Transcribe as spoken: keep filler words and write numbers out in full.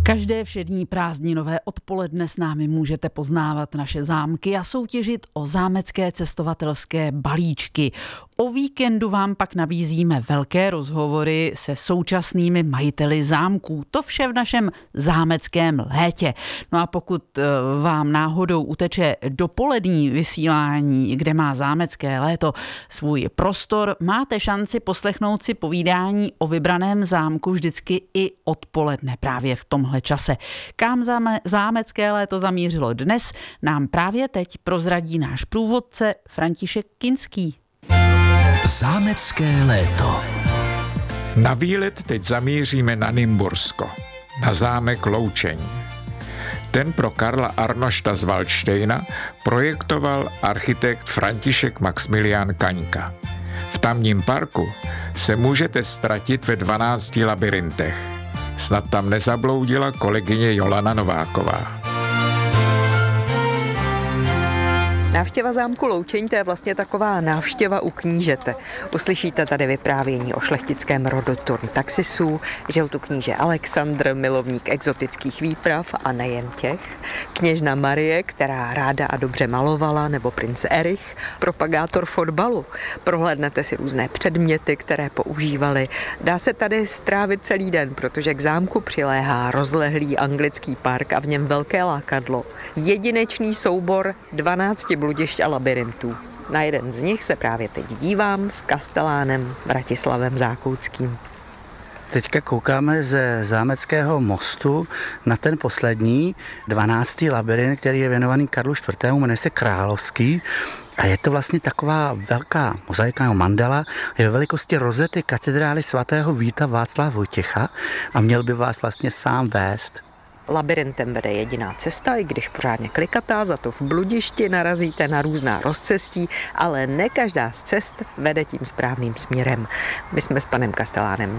Každé všední prázdninové odpoledne s námi můžete poznávat naše zámky a soutěžit o zámecké cestovatelské balíčky. O víkendu vám pak nabízíme velké rozhovory se současnými majiteli zámků. To vše v našem zámeckém létě. No a pokud vám náhodou uteče dopolední vysílání, kde má zámecké léto svůj prostor, máte šanci poslechnout si povídání o vybraném zámku vždycky i odpoledne právě v tomhle čase. Kam zámecké léto zamířilo dnes, nám právě teď prozradí náš průvodce František Kinský. Zámecké léto. Na výlet teď zamíříme na Nymbursko, na zámek Loučeň. Ten pro Karla Arnošta z Valdštejna projektoval architekt František Maxmilián Kaňka. V tamním parku se můžete ztratit ve dvanácti labyrintech. Snad tam nezabloudila kolegyně Jolana Nováková. Návštěva zámku Loučeň, to je vlastně taková návštěva u knížete. Uslyšíte tady vyprávění o šlechtickém rodu Turn Taxisů, žil tu kníže Alexandr, milovník exotických výprav a nejen těch, kněžna Marie, která ráda a dobře malovala, nebo princ Erich, propagátor fotbalu. Prohlédnete si různé předměty, které používali. Dá se tady strávit celý den, protože k zámku přiléhá rozlehlý anglický park a v něm velké lákadlo. Jedinečný soubor dvanácti bludišť a labyrintů. Na jeden z nich se právě teď dívám s kastelánem Vratislavem Zákouckým. Teďka koukáme ze zámeckého mostu na ten poslední, dvanáctý labyrint, který je věnovaný Karlu čtvrtému, jmenuje se Královský. A je to vlastně taková velká mozaika nebo mandala, je ve velikosti rozety katedrály svatého Víta Václava Vojtěcha a měl by vás vlastně sám vést. Labyrintem vede jediná cesta, i když pořádně klikatá, za to v bludišti narazíte na různá rozcestí, ale ne každá z cest vede tím správným směrem. My jsme s panem kastelánem